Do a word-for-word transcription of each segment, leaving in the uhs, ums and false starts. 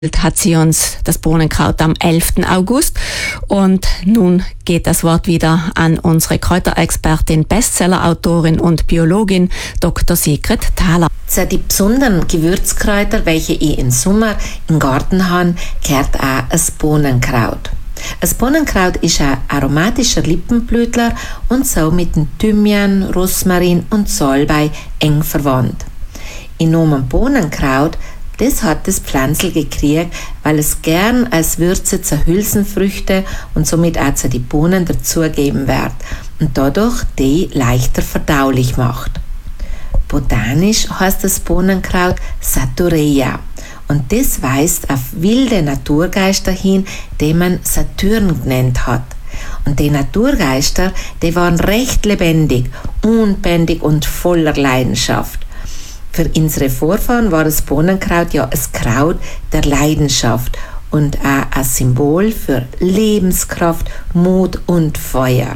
hat sie uns das Bohnenkraut am elften August. Und nun geht das Wort wieder an unsere Kräuterexpertin, Bestsellerautorin und Biologin Doktor Sigrid Thaler. Zu den besonderen Gewürzkräuter, welche ich im Sommer im Garten habe, gehört auch das Bohnenkraut. Das Bohnenkraut ist ein aromatischer Lippenblütler und so mit dem Thymian, Rosmarin und Salbei eng verwandt. In Namen Bohnenkraut, das hat das Pflanzl gekriegt, weil es gern als Würze zu Hülsenfrüchte und somit auch zu den Bohnen dazugeben wird und dadurch die leichter verdaulich macht. Botanisch heißt das Bohnenkraut Satureia und das weist auf wilde Naturgeister hin, die man Saturn genannt hat. Und die Naturgeister, die waren recht lebendig, unbändig und voller Leidenschaft. Für unsere Vorfahren war das Bohnenkraut ja ein Kraut der Leidenschaft und auch ein Symbol für Lebenskraft, Mut und Feuer.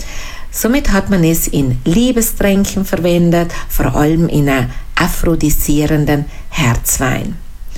Somit hat man es in Liebestränken verwendet, vor allem in einem aphrodisierenden Herzwein.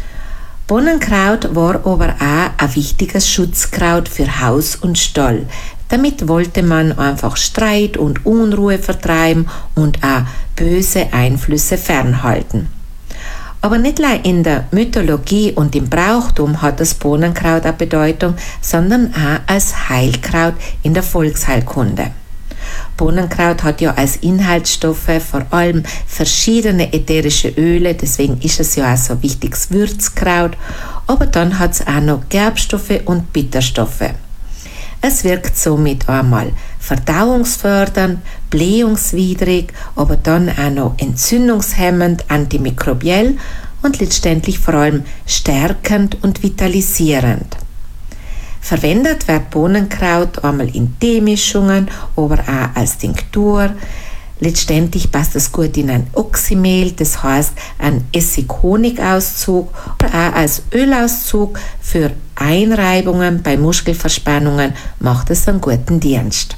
Bohnenkraut war aber auch ein wichtiges Schutzkraut für Haus und Stall. Damit wollte man einfach Streit und Unruhe vertreiben und auch böse Einflüsse fernhalten. Aber nicht nur in der Mythologie und im Brauchtum hat das Bohnenkraut eine Bedeutung, sondern auch als Heilkraut in der Volksheilkunde. Bohnenkraut hat ja als Inhaltsstoffe vor allem verschiedene ätherische Öle, deswegen ist es ja auch so ein wichtiges Würzkraut, aber dann hat es auch noch Gerbstoffe und Bitterstoffe. Es wirkt somit einmal verdauungsfördernd, blähungswidrig, aber dann auch noch entzündungshemmend, antimikrobiell und letztendlich vor allem stärkend und vitalisierend. Verwendet wird Bohnenkraut einmal in Teemischungen, aber auch als Tinktur. Letztendlich passt es gut in ein Oxymehl, das heißt ein Essig-Honig-Auszug, oder auch als Ölauszug für Einreibungen bei Muskelverspannungen macht es einen guten Dienst.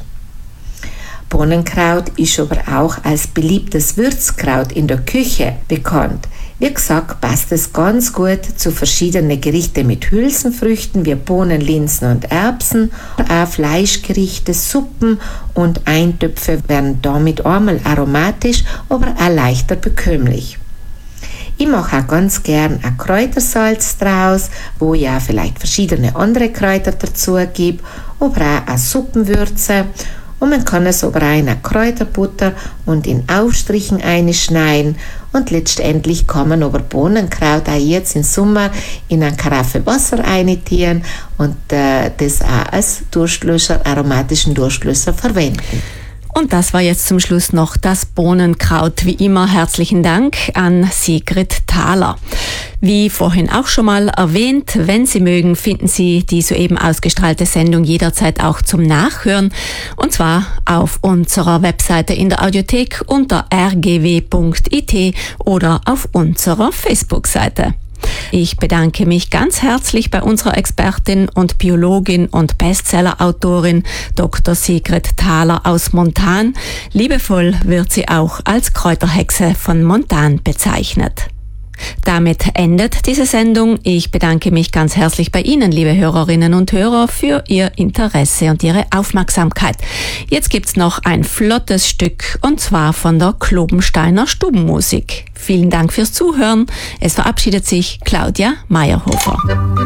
Bohnenkraut ist aber auch als beliebtes Würzkraut in der Küche bekannt. Wie gesagt, passt es ganz gut zu verschiedenen Gerichten mit Hülsenfrüchten wie Bohnen, Linsen und Erbsen. Auch Fleischgerichte, Suppen und Eintöpfe werden damit einmal aromatisch, aber auch leichter bekömmlich. Ich mache auch ganz gern ein Kräutersalz draus, wo ich auch vielleicht verschiedene andere Kräuter dazu gebe, aber auch eine Suppenwürze. Und man kann es aber auch in eine Kräuterbutter und in Aufstrichen einschneiden. Und letztendlich kann man aber Bohnenkraut auch jetzt im Sommer in eine Karaffe Wasser eintieren und äh, das auch als Durstlöscher, aromatischen Durstlösser verwenden. Und das war jetzt zum Schluss noch das Bohnenkraut. Wie immer herzlichen Dank an Sigrid Thaler. Wie vorhin auch schon mal erwähnt, wenn Sie mögen, finden Sie die soeben ausgestrahlte Sendung jederzeit auch zum Nachhören. Und zwar auf unserer Webseite in der Audiothek unter r g w punkt i t oder auf unserer Facebook-Seite. Ich bedanke mich ganz herzlich bei unserer Expertin und Biologin und Bestsellerautorin Doktor Sigrid Thaler aus Montan. Liebevoll wird sie auch als Kräuterhexe von Montan bezeichnet. Damit endet diese Sendung. Ich bedanke mich ganz herzlich bei Ihnen, liebe Hörerinnen und Hörer, für Ihr Interesse und Ihre Aufmerksamkeit. Jetzt gibt's noch ein flottes Stück, und zwar von der Klobensteiner Stubenmusik. Vielen Dank fürs Zuhören. Es verabschiedet sich Claudia Meyerhofer.